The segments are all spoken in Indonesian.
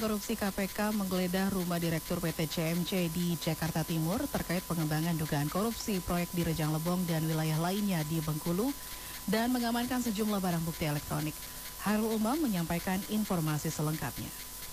Korupsi KPK menggeledah rumah Direktur PT CMC di Jakarta Timur terkait pengembangan dugaan korupsi proyek di Rejang Lebong dan wilayah lainnya di Bengkulu dan mengamankan sejumlah barang bukti elektronik. Hairul Umam menyampaikan informasi selengkapnya.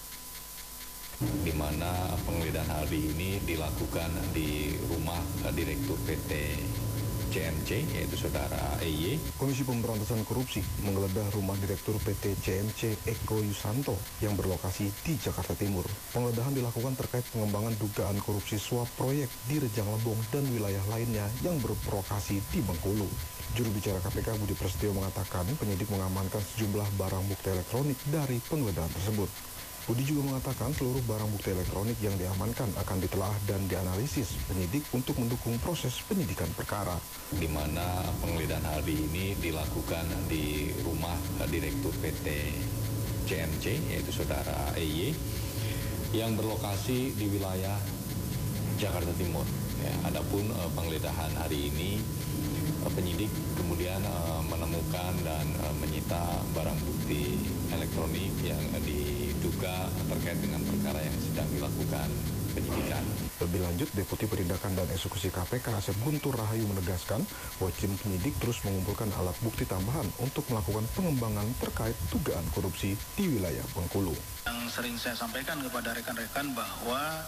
Di mana penggeledahan hari ini dilakukan di rumah Direktur PT CMC, yaitu Saudara EY. Komisi Pemberantasan Korupsi menggeledah rumah Direktur PT CMC Eko Yusanto yang berlokasi di Jakarta Timur. Penggeledahan dilakukan terkait pengembangan dugaan korupsi suap proyek di Rejang Lebong dan wilayah lainnya yang berlokasi di Bengkulu. Juru bicara KPK Budi Prasetyo mengatakan penyidik mengamankan sejumlah barang bukti elektronik dari penggeledahan tersebut. Budi juga mengatakan seluruh barang bukti elektronik yang diamankan akan ditelaah dan dianalisis penyidik untuk mendukung proses penyidikan perkara. Di mana penggeledahan hari ini dilakukan di rumah Direktur PT CMC, yaitu Saudara EY, yang berlokasi di wilayah Jakarta Timur. Ya, adapun penggeledahan hari ini penyidik kemudian menemukan dan menyita barang bukti elektronik yang diduga terkait dengan perkara yang sedang dilakukan penyidikan. Lebih lanjut, Deputi Penindakan dan Eksekusi KPK Asep Guntur Rahayu menegaskan bahwa tim penyidik terus mengumpulkan alat bukti tambahan untuk melakukan pengembangan terkait dugaan korupsi di wilayah Bengkulu. Yang sering saya sampaikan kepada rekan-rekan bahwa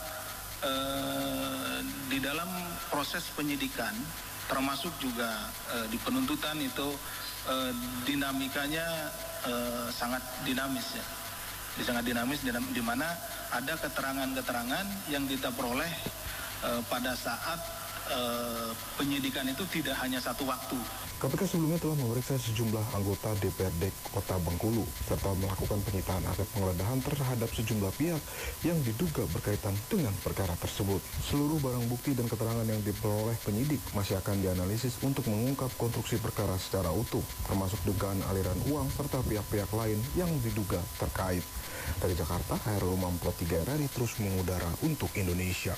di dalam proses penyidikan termasuk juga di penuntutan itu dinamikanya sangat dinamis ya. Sangat dinamis di mana ada keterangan-keterangan yang kita peroleh pada saat penyidikan itu tidak hanya satu waktu. KPK sebelumnya telah memeriksa sejumlah anggota DPRD Kota Bengkulu serta melakukan penyitaan aset penggeledahan terhadap sejumlah pihak yang diduga berkaitan dengan perkara tersebut. Seluruh barang bukti dan keterangan yang diperoleh penyidik masih akan dianalisis untuk mengungkap konstruksi perkara secara utuh, termasuk dugaan aliran uang serta pihak-pihak lain yang diduga terkait. Dari Jakarta, Hairul Umam Pro 3 RRI terus mengudara untuk Indonesia.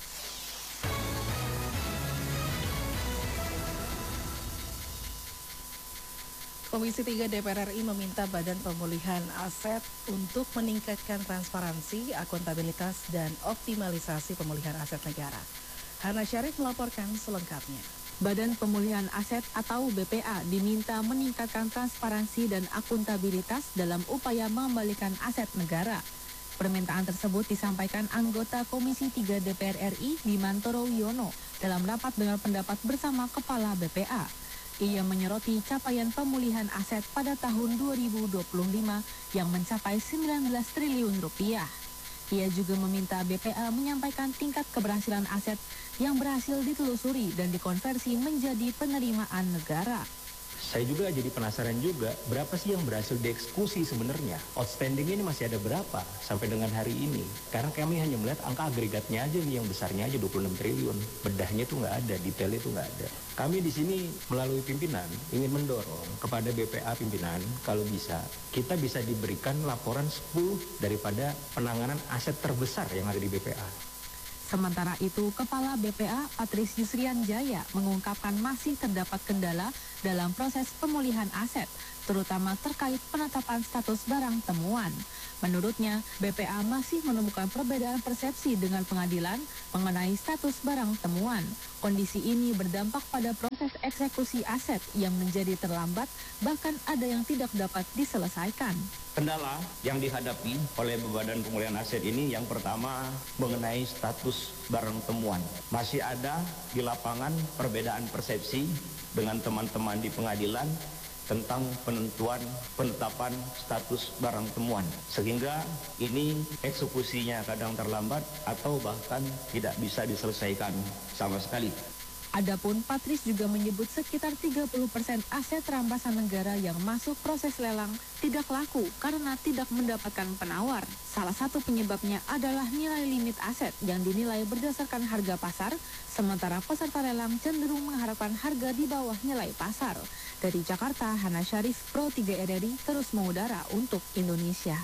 Komisi 3 DPR RI meminta Badan Pemulihan Aset untuk meningkatkan transparansi, akuntabilitas, dan optimalisasi pemulihan aset negara. Hana Syarif melaporkan selengkapnya. Badan Pemulihan Aset atau BPA diminta meningkatkan transparansi dan akuntabilitas dalam upaya mengembalikan aset negara. Permintaan tersebut disampaikan anggota Komisi 3 DPR RI Bimantoro Wiono dalam rapat dengar pendapat bersama Kepala BPA. Ia menyoroti capaian pemulihan aset pada tahun 2025 yang mencapai 19 triliun rupiah. Ia juga meminta BPA menyampaikan tingkat keberhasilan aset yang berhasil ditelusuri dan dikonversi menjadi penerimaan negara. Saya juga jadi penasaran juga, berapa sih yang berhasil dieksekusi sebenarnya? Outstanding ini masih ada berapa sampai dengan hari ini? Karena kami hanya melihat angka agregatnya aja nih, yang besarnya aja 26 triliun. Bedahnya itu nggak ada, detailnya itu nggak ada. Kami di sini melalui pimpinan ingin mendorong kepada BPA pimpinan, kalau bisa, kita bisa diberikan laporan 10 daripada penanganan aset terbesar yang ada di BPA. Sementara itu, Kepala BPA Patris Yusrian Jaya mengungkapkan masih terdapat kendala dalam proses pemulihan aset, terutama terkait penetapan status barang temuan. Menurutnya, BPA masih menemukan perbedaan persepsi dengan pengadilan mengenai status barang temuan. Kondisi ini berdampak pada proses eksekusi aset yang menjadi terlambat, bahkan ada yang tidak dapat diselesaikan. Kendala yang dihadapi oleh Badan Pemulihan Aset ini yang pertama mengenai status barang temuan. Masih ada di lapangan perbedaan persepsi dengan teman-teman di pengadilan tentang penetapan status barang temuan. Sehingga ini eksekusinya kadang terlambat atau bahkan tidak bisa diselesaikan sama sekali. Adapun Patris juga menyebut sekitar 30% aset rampasan negara yang masuk proses lelang tidak laku karena tidak mendapatkan penawar. Salah satu penyebabnya adalah nilai limit aset yang dinilai berdasarkan harga pasar, sementara peserta lelang cenderung mengharapkan harga di bawah nilai pasar. Dari Jakarta, Hana Syarif, Pro 3 RRI terus mengudara untuk Indonesia.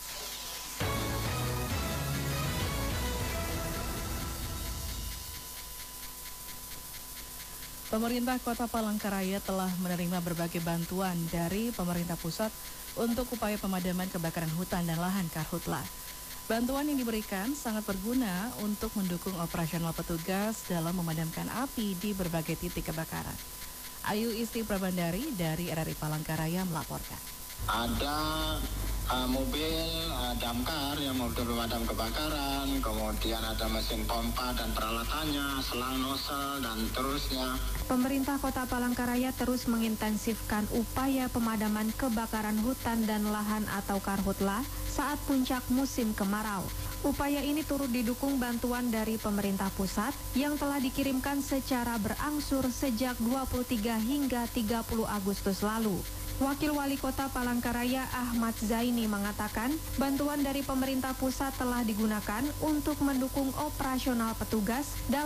Pemerintah Kota Palangkaraya telah menerima berbagai bantuan dari pemerintah pusat untuk upaya pemadaman kebakaran hutan dan lahan Karhutla. Bantuan yang diberikan sangat berguna untuk mendukung operasional petugas dalam memadamkan api di berbagai titik kebakaran. Ayu Isti Prabandari dari RRI Palangkaraya melaporkan. Ada mobil damkar yang mobil pemadam kebakaran, kemudian ada mesin pompa dan peralatannya, selang nozzle dan terusnya. Pemerintah Kota Palangkaraya terus mengintensifkan upaya pemadaman kebakaran hutan dan lahan atau karhutla saat puncak musim kemarau. Upaya ini turut didukung bantuan dari pemerintah pusat yang telah dikirimkan secara berangsur sejak 23 hingga 30 Agustus lalu. Wakil Wali Kota Palangkaraya Ahmad Zaini mengatakan bantuan dari pemerintah pusat telah digunakan untuk mendukung operasional petugas dalam